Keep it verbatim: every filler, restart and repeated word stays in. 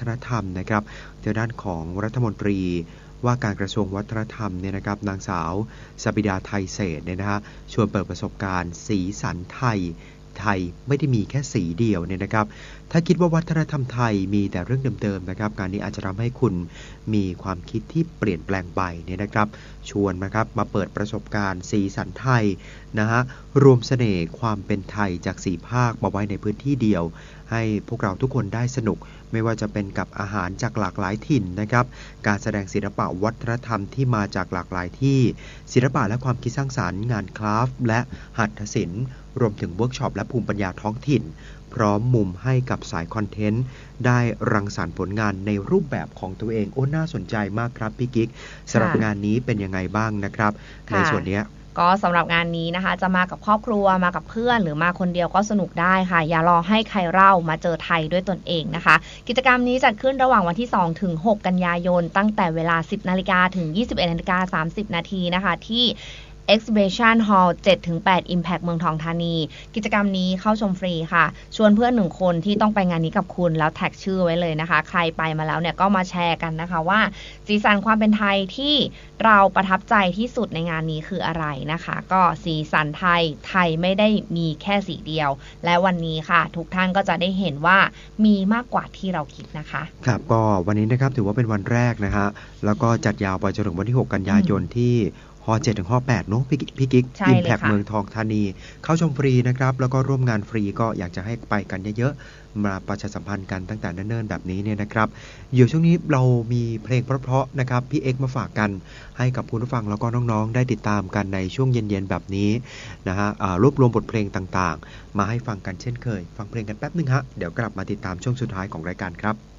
นธรรมนะครับทางด้านของรัฐมนตรีว่าการกระทรวงวัฒนธรรมเนี่ยนะครับนางสาวสบิดาไทยเศรษฐ์เนี่ยนะฮะชวนเปิดประสบการณ์สีสันไทยไทยไม่ได้มีแค่สีเดียวเนี่ยนะครับถ้าคิดว่าวัฒนธรรมไทยมีแต่เรื่องเดิมๆนะครับการนี้อาจจะทำให้คุณมีความคิดที่เปลี่ยนแปลงไปเนี่ยนะครับชวนนะครับมาเปิดประสบการณ์สีสันไทยนะฮะรวมเสน่ห์ความเป็นไทยจากสี่ภาคมาไว้ในพื้นที่เดียวให้พวกเราทุกคนได้สนุกไม่ว่าจะเป็นกับอาหารจากหลากหลายถิ่นนะครับการแสดงศิลปะวัฒนธรรมที่มาจากหลากหลายที่ศิลปะและความคิดสร้างสรรค์งานคราฟต์และหัตถศิลป์รวมถึงเวิร์กช็อปและภูมิปัญญาท้องถิ่นพร้อมมุมให้กับสายคอนเทนต์ได้รังสรรค์ผลงานในรูปแบบของตัวเองโอ้น่าสนใจมากครับพี่กิ๊กสำหรับงานนี้เป็นยังไงบ้างนะครับในส่วนนี้ก็สำหรับงานนี้นะคะจะมากับครอบครัวมากับเพื่อนหรือมาคนเดียวก็สนุกได้ค่ะอย่ารอให้ใครเล่ามาเจอไทยด้วยตนเองนะคะกิจกรรมนี้จัดขึ้นระหว่างวันที่สองถึงหกกันยายนตั้งแต่เวลา สิบนาฬิกา ถึง ยี่สิบเอ็ดนาฬิกาสามสิบนาทีนะคะที่ Exhibition Hall เจ็ดถึงแปด Impact เมืองทองธานีกิจกรรมนี้เข้าชมฟรีค่ะชวนเพื่อนหนึ่งคนที่ต้องไปงานนี้กับคุณแล้วแท็กชื่อไว้เลยนะคะใครไปมาแล้วเนี่ยก็มาแชร์กันนะคะว่าสีสันความเป็นไทยที่เราประทับใจที่สุดในงานนี้คืออะไรนะคะก็สีสันไทยไทยไม่ได้มีแค่สีเดียวและวันนี้ค่ะทุกท่านก็จะได้เห็นว่ามีมากกว่าที่เราคิดนะคะครับก็วันนี้นะครับถือว่าเป็นวันแรกนะฮะแล้วก็จัดยาวไปจนถึงวันที่หกกันยายนที่ฮอเจ็ดถึงฮอแปดเนาะพี่พี่กิ๊กอิมแพคเมืองทองธานีเข้าชมฟรีนะครับแล้วก็ร่วมงานฟรีก็อยากจะให้ไปกันเยอะๆมาประชาสัมพันธ์กันตั้งแต่เนิ่นๆแบบนี้เนี่ยนะครับเดี๋ยวช่วงนี้เรามีเพลงเพราะๆนะครับพี่เอ็กมาฝากกันให้กับคุณผู้ฟังแล้วก็น้องๆได้ติดตามกันในช่วงเย็นๆแบบนี้นะฮะรวบรวมบทเพลงต่างๆมาให้ฟังกันเช่นเคยฟังเพลงกันแป๊บนึงฮะเดี๋ยวกลับมาติดตามช่วงสุดท้ายของรายการครับ